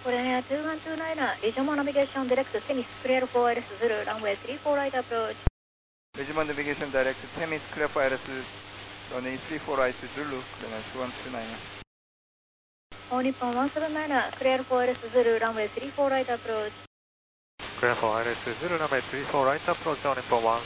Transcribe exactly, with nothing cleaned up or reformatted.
Korea two one two nine, Regional Navigation Direct, Tennis, clear for Iris Zulu, runway three four right approach. Regional Navigation Direct, Tennis, clear for Iris, runway three four right Zulu, Korea two one two nine. All Nippon one seven nine, clear for Iris Zulu, runway three four right approach. Clear for Iris Zulu, runway three four right approach, All Nippon one